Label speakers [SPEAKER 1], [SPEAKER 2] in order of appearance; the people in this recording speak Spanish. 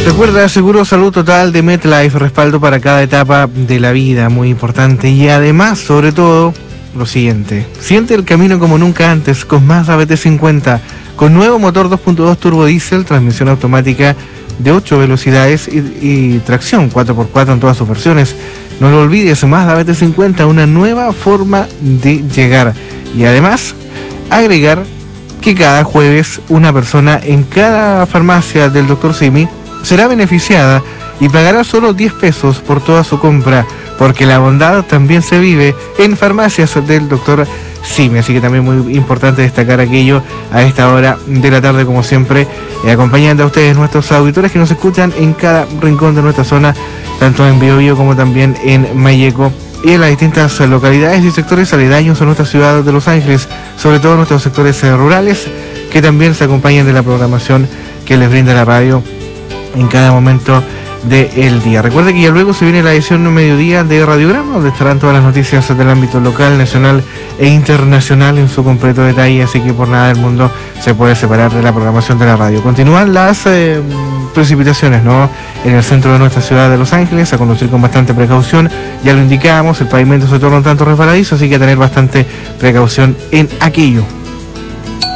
[SPEAKER 1] Recuerda, Seguro Salud Total de MetLife, respaldo para cada etapa de la vida, muy importante. Y además, sobre todo, lo siguiente: siente el camino como nunca antes con Mazda BT50, con nuevo motor 2.2 turbo diésel, transmisión automática de 8 velocidades y tracción 4x4 en todas sus versiones. No lo olvides, Mazda BT50, una nueva forma de llegar. Y además, agregar que cada jueves una persona en cada farmacia del Dr. Simi será beneficiada y pagará solo 10 pesos por toda su compra, porque la bondad también se vive en farmacias del Dr. Simi. Así que también muy importante destacar aquello a esta hora de la tarde, como siempre, acompañando a ustedes, nuestros auditores que nos escuchan en cada rincón de nuestra zona, tanto en Biobío como también en Mayeco y en las distintas localidades y sectores aledaños a nuestra ciudad de Los Ángeles, sobre todo nuestros sectores rurales, que también se acompañan de la programación que les brinda la radio en cada momento del día. Recuerde que ya luego se viene la edición mediodía de Radiograma, donde estarán todas las noticias del ámbito local, nacional e internacional en su completo detalle, así que por nada del mundo se puede separar de la programación de la radio. Continúan las precipitaciones, ¿no?, en el centro de nuestra ciudad de Los Ángeles, a conducir con bastante precaución. Ya lo indicábamos, el pavimento se torna un tanto resbaladizo, así que a tener bastante precaución en aquello.